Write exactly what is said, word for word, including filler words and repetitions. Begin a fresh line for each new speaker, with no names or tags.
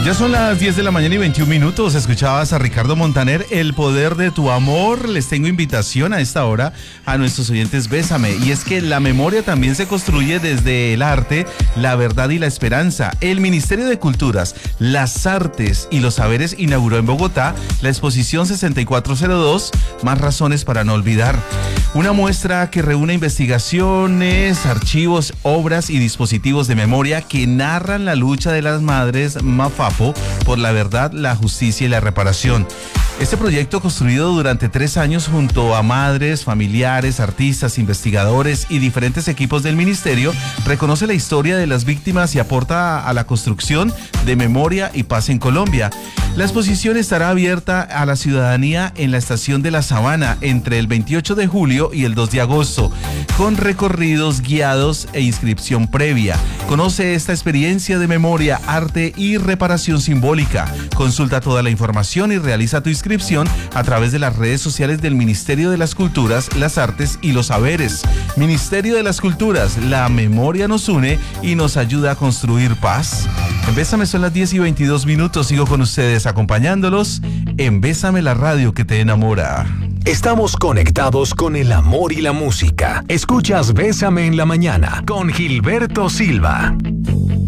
Ya son las diez de la mañana y veintiún minutos. Escuchabas a Ricardo Montaner, El poder de tu amor. Les tengo invitación a esta hora a nuestros oyentes Bésame. Y es que la memoria también se construye desde el arte, la verdad y la esperanza. El Ministerio de Culturas, las Artes y los Saberes inauguró en Bogotá la exposición sesenta y cuatro cero dos, Más razones para no olvidar. Una muestra que reúne investigaciones, archivos, obras y dispositivos de memoria que narran la lucha de las madres Mafafo por la verdad, la justicia y la reparación. Este proyecto, construido durante tres años junto a madres, familiares, artistas, investigadores y diferentes equipos del ministerio, reconoce la historia de las víctimas y aporta a la construcción de memoria y paz en Colombia. La exposición estará abierta a la ciudadanía en la estación de La Sabana entre el veintiocho de julio y el dos de agosto, con recorridos guiados e inscripción previa. Conoce esta experiencia de memoria, arte y reparación simbólica. Consulta toda la información y realiza tu inscripción a través de las redes sociales del Ministerio de las Culturas, las Artes y los Saberes. Ministerio de las Culturas, la memoria nos une y nos ayuda a construir paz. En Bésame son las diez y veintidós minutos. Sigo con ustedes acompañándolos en Bésame, la radio que te enamora.
Estamos conectados con el amor y la música. Escuchas Bésame en la mañana con Gilberto Silva.